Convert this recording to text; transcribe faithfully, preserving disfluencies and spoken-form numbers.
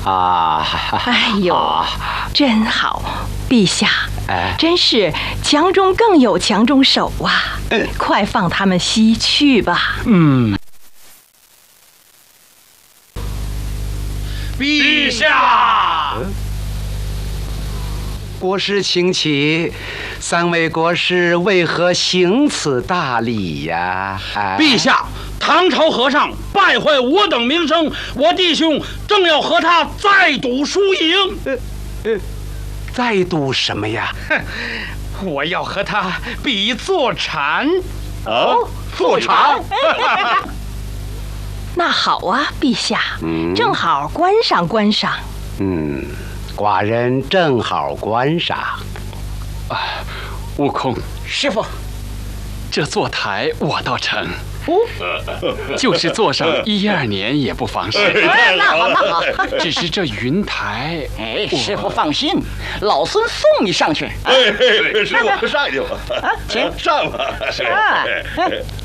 啊！ 哎呦，啊、真好，陛下， 哎， 真是强中更有强中手啊！嗯、快放他们西去吧。 嗯。 陛下。 嗯国师请起，三位国师为何行此大礼呀？ 哎、陛下，唐朝和尚败坏我等名声，我弟兄正要和他再赌输赢。 呃呃，再赌什么呀？ 我要和他比坐禅。 哦，坐禅。 那好啊，陛下，嗯、正好观赏观赏。 嗯。寡人正好观赏。 啊，悟空， 师傅， 这坐台我倒成，哦，就是坐上一二年也不妨事。 哎，那好，那好。 只是这云台， 哎，师傅放心，老孙送你上去。 哎，师傅上去吧。啊， 请上吧。 啊。